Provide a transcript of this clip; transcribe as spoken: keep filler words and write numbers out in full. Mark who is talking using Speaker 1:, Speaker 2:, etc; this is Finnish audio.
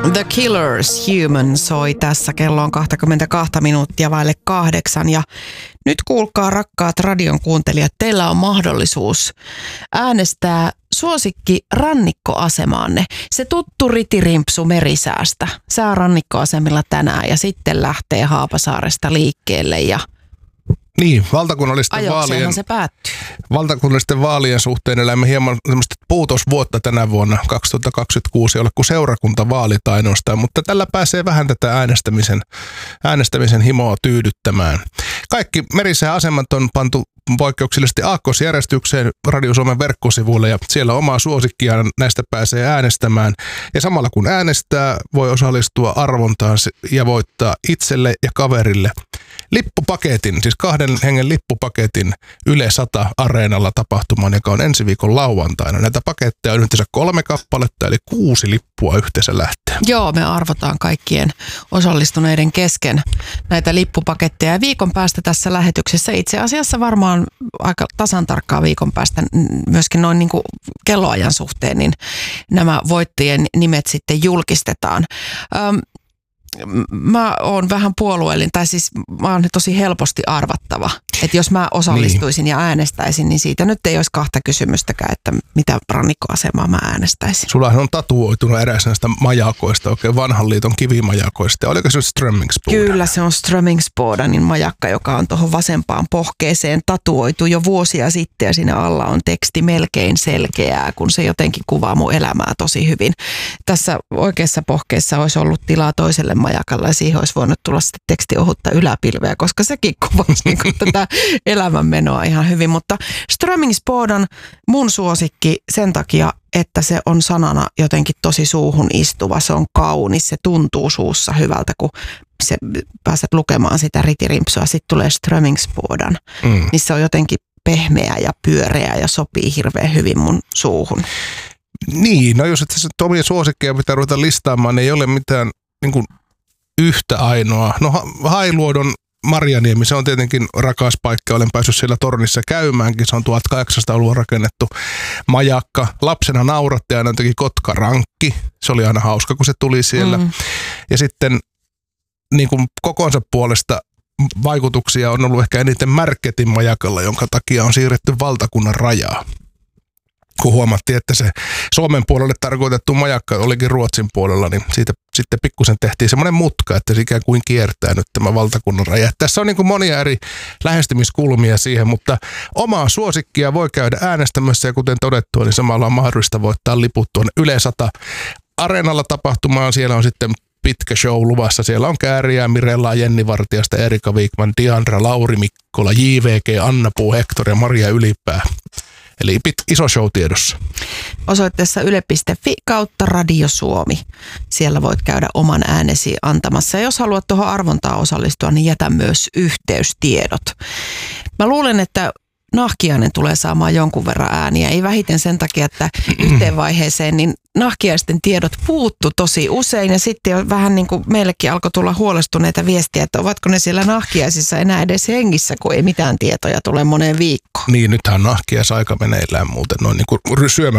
Speaker 1: The Killers, Human soi tässä. Kello on kaksikymmentäkaksi minuuttia vaille kahdeksan. Ja nyt kuulkaa, rakkaat radion kuuntelijat, teillä on mahdollisuus äänestää suosikki rannikkoasemaanne. Se tuttu ritirimpsu Merisäästä. Sää rannikkoasemilla tänään ja sitten lähtee Haapasaaresta liikkeelle ja
Speaker 2: niin, valtakunnallisten vaalien,
Speaker 1: se päättyy.
Speaker 2: valtakunnallisten vaalien suhteen elämme hieman semmoista puutosvuotta tänä vuonna kaksituhattakaksikymmentäkuusi, ei ole kuin seurakuntavaalit ainoastaan, mutta tällä pääsee vähän tätä äänestämisen, äänestämisen himoa tyydyttämään. Kaikki Merisään asemat on pantu poikkeuksellisesti aakkosjärjestykseen Radio Suomen verkkosivuille ja siellä omaa suosikkiaan näistä pääsee äänestämään. Ja samalla kun äänestää, voi osallistua arvontaan ja voittaa itselle ja kaverille lippupaketin, siis kahden hengen lippupaketin Yle sata Areenalla tapahtumaan, joka on ensi viikon lauantaina. Näitä paketteja on yhteensä kolme kappaletta, eli kuusi lippua yhteensä lähtee.
Speaker 1: Joo, me arvotaan kaikkien osallistuneiden kesken näitä lippupaketteja. Ja viikon päästä tässä lähetyksessä, itse asiassa varmaan aika tasan tarkkaa viikon päästä myöskin noin niin kuin kelloajan suhteen, niin nämä voittajien nimet sitten julkistetaan. Öm, Mä oon vähän puolueellinen, tai siis mä oon tosi helposti arvattava. Että jos mä osallistuisin niin. ja äänestäisin, niin siitä nyt ei olisi kahta kysymystäkään, että mitä rannikkoasemaa mä äänestäisin.
Speaker 2: Sullahan on tatuoitunut eräs näistä majakoista, oikein vanhan liiton kivimajakoista. Oliko se Strömmingsboda?
Speaker 1: Kyllä, se on Strömmingsbodanin majakka, joka on tuohon vasempaan pohkeeseen tatuoitu jo vuosia sitten. Ja siinä alla on teksti melkein selkeää, kun se jotenkin kuvaa mun elämää tosi hyvin. Tässä oikeassa pohkeessa olisi ollut tilaa toiselle majakalla ja siihen olisi voinut tulla sitten teksti ohutta yläpilveä, koska sekin kuvasi niin kuin tätä elämänmenoa ihan hyvin. Mutta Strömmingsbodan mun suosikki sen takia, että se on sanana jotenkin tosi suuhun istuva. Se on kaunis, se tuntuu suussa hyvältä, kun se pääset lukemaan sitä ritirimpsua. Sitten tulee Strömmingsbodan, mm. niin se on jotenkin pehmeä ja pyöreä ja sopii hirveän hyvin mun suuhun.
Speaker 2: Niin, no jos et tässä omia suosikkeja pitää ruveta listaamaan, niin ei ole mitään niin kuin yhtä ainoa. No Hailuodon Marjaniemi, se on tietenkin rakas paikka. Olen päässyt siellä tornissa käymään,kin. Se on tuhatkahdeksansataaluvun rakennettu majakka. Lapsena nauratti aina jotenkin Kotkarankki. Se oli aina hauska, kun se tuli siellä. Mm. Ja sitten niin kuin kokonsa puolesta vaikutuksia on ollut ehkä eniten Märketin majakalla, jonka takia on siirretty valtakunnan rajaa. Kun huomattiin, että se Suomen puolelle tarkoitettu majakka olikin Ruotsin puolella, niin siitä sitten pikkusen tehtiin semmoinen mutka, että se ikään kuin kiertää nyt tämä valtakunnan raja. Tässä on niin kuin monia eri lähestymiskulmia siihen, mutta omaa suosikkia voi käydä äänestämässä ja kuten todettua, niin samalla on mahdollista voittaa liput tuonne Yle sata Areenalla tapahtumaan. Siellä on sitten pitkä show luvassa. Siellä on Kääriä, Mirellaa, Jenni Vartiasta, Erika Viikman, Diandra, Lauri Mikkola, J V G, Anna Puu, Hektor ja Maria Ylipää. Eli pit, iso show tiedossa.
Speaker 1: Osoitteessa yle piste fi kautta Radio Suomi. Siellä voit käydä oman äänesi antamassa. Ja jos haluat tuohon arvontaan osallistua, niin jätä myös yhteystiedot. Mä luulen, että Nahkiainen tulee saamaan jonkun verran ääniä. Ei vähiten sen takia, että yhteen vaiheeseen niin nahkiaisten tiedot puuttu tosi usein. Ja sitten vähän niin kuin meillekin alkoi tulla huolestuneita viestiä, että ovatko ne siellä nahkiaisissa enää edes hengissä, kun ei mitään tietoja tule moneen viikkoon.
Speaker 2: Niin, nythän nahkiaisaika meneillään muuten noin niin kuin syömä